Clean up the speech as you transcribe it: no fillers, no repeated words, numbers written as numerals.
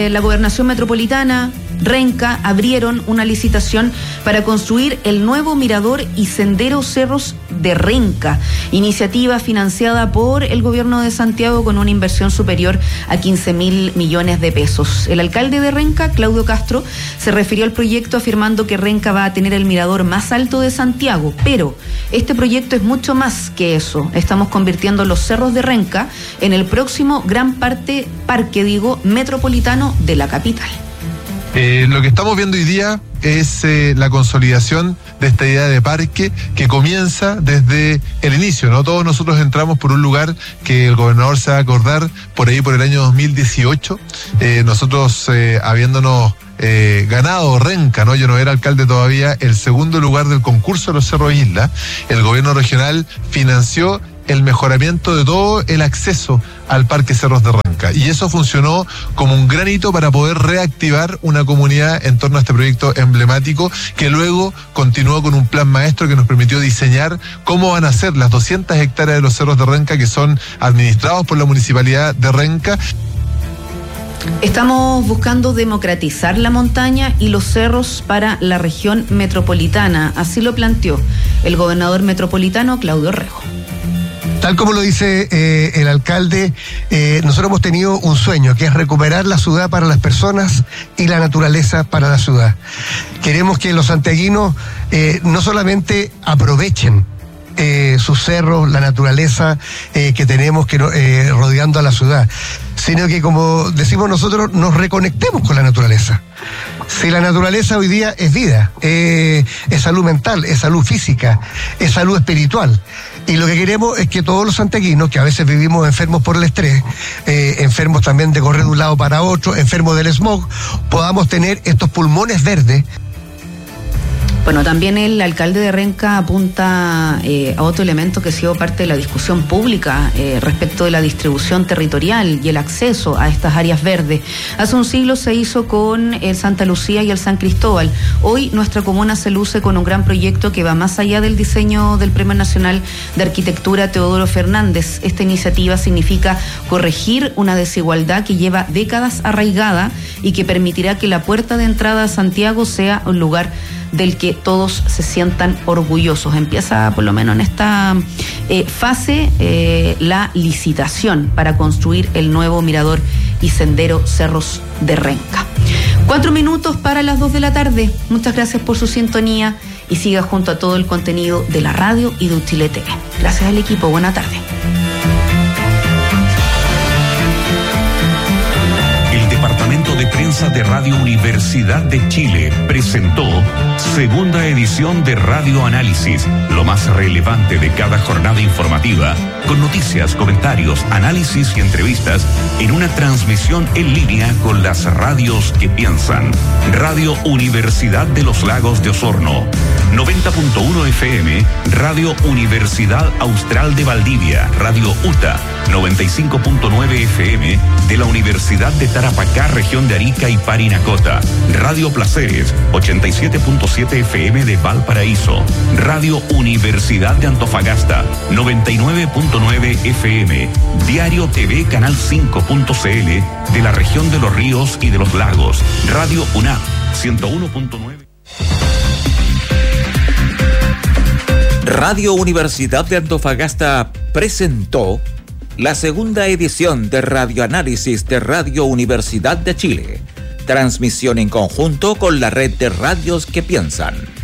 la Gobernación Metropolitana, Renca, abrieron una licitación para construir el nuevo mirador y sendero Cerros de Renca, iniciativa financiada por el gobierno de Santiago con una inversión superior a 15.000 millones de pesos. El alcalde de Renca, Claudio Castro, se refirió al proyecto afirmando que Renca va a tener el mirador más alto de Santiago, pero este proyecto es mucho más que eso. Estamos convirtiendo los Cerros de Renca en el próximo gran parque metropolitano de la capital. Lo que estamos viendo hoy día es la consolidación de esta idea de parque que comienza desde el inicio, ¿no? Todos nosotros entramos por un lugar que el gobernador se va a acordar por ahí por el año 2018, nosotros habiéndonos ganado Renca, ¿no? Yo no era alcalde todavía, el segundo lugar del concurso de los Cerros Isla. El gobierno regional financió el mejoramiento de todo el acceso al Parque Cerros de Renca, y eso funcionó como un gran hito para poder reactivar una comunidad en torno a este proyecto emblemático, que luego continuó con un plan maestro que nos permitió diseñar cómo van a ser las 200 hectáreas de los Cerros de Renca que son administrados por la Municipalidad de Renca. Estamos buscando democratizar la montaña y los cerros para la región metropolitana, así lo planteó el gobernador metropolitano Claudio Rego. Tal como lo dice el alcalde, nosotros hemos tenido un sueño, que es recuperar la ciudad para las personas y la naturaleza para la ciudad. Queremos que los santiaguinos no solamente aprovechen sus cerros, la naturaleza que tenemos rodeando a la ciudad, sino que, como decimos nosotros, nos reconectemos con la naturaleza. Si la naturaleza hoy día es vida, es salud mental, es salud física, es salud espiritual. Y lo que queremos es que todos los santiaguinos, que a veces vivimos enfermos por el estrés, enfermos también de correr de un lado para otro, enfermos del smog, podamos tener estos pulmones verdes. Bueno, también el alcalde de Renca apunta a otro elemento que ha sido parte de la discusión pública respecto de la distribución territorial y el acceso a estas áreas verdes. Hace un siglo se hizo con el Santa Lucía y el San Cristóbal. Hoy nuestra comuna se luce con un gran proyecto que va más allá del diseño del Premio Nacional de Arquitectura Teodoro Fernández. Esta iniciativa significa corregir una desigualdad que lleva décadas arraigada y que permitirá que la puerta de entrada a Santiago sea un lugar del que todos se sientan orgullosos. Empieza, por lo menos en esta fase, la licitación para construir el nuevo mirador y sendero Cerros de Renca. 4 minutos para las 2 de la tarde. Muchas gracias por su sintonía y siga junto a todo el contenido de la radio y de Chile TV. Gracias al equipo. Buena tarde. Departamento de Prensa de Radio Universidad de Chile presentó segunda edición de Radio Análisis, lo más relevante de cada jornada informativa, con noticias, comentarios, análisis y entrevistas en una transmisión en línea con las radios que piensan. Radio Universidad de los Lagos de Osorno, 90.1 FM, Radio Universidad Austral de Valdivia, Radio UTA, 95.9 FM de la Universidad de Tarapacá, región de Arica y Parinacota, Radio Placeres, 87.7 FM de Valparaíso, Radio Universidad de Antofagasta, 99.9 FM, Diario TV Canal 5.cl de la región de los Ríos y de los Lagos, Radio UNAP, 101.9. Radio Universidad de Antofagasta presentó la segunda edición de Radioanálisis de Radio Universidad de Chile. Transmisión en conjunto con la red de radios que piensan.